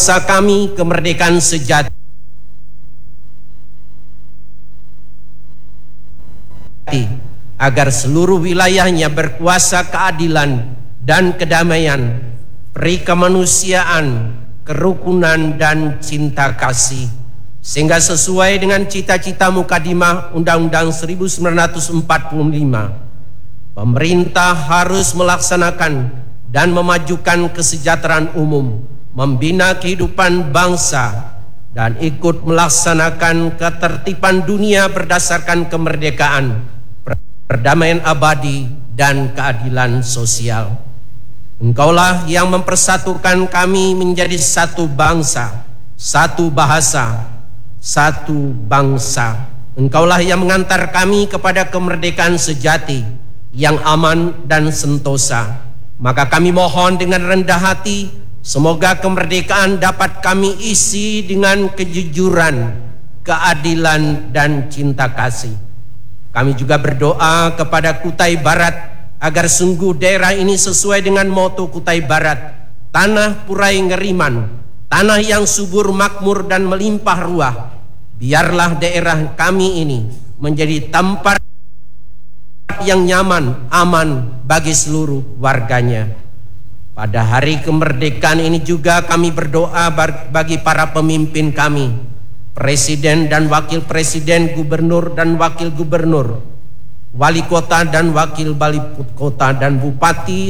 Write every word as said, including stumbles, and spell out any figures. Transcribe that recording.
bangsa kami kemerdekaan sejati, agar seluruh wilayahnya berkuasa keadilan dan kedamaian, peri kemanusiaan, kerukunan dan cinta kasih, sehingga sesuai dengan cita-cita Mukadimah Undang-Undang seribu sembilan ratus empat puluh lima, pemerintah harus melaksanakan dan memajukan kesejahteraan umum, membina kehidupan bangsa, dan ikut melaksanakan ketertiban dunia berdasarkan kemerdekaan, perdamaian abadi, dan keadilan sosial. Engkaulah yang mempersatukan kami menjadi satu bangsa, satu bahasa, satu bangsa. Engkaulah yang mengantar kami kepada kemerdekaan sejati yang aman dan sentosa. Maka kami mohon dengan rendah hati, semoga kemerdekaan dapat kami isi dengan kejujuran, keadilan, dan cinta kasih. Kami juga berdoa kepada Kutai Barat agar sungguh daerah ini sesuai dengan moto Kutai Barat, tanah purai ngeriman, tanah yang subur makmur dan melimpah ruah. Biarlah daerah kami ini menjadi tempat yang nyaman, aman bagi seluruh warganya. Pada hari kemerdekaan ini juga kami berdoa bagi para pemimpin kami, presiden dan wakil presiden, gubernur dan wakil gubernur, wali kota dan wakil wali kota, dan bupati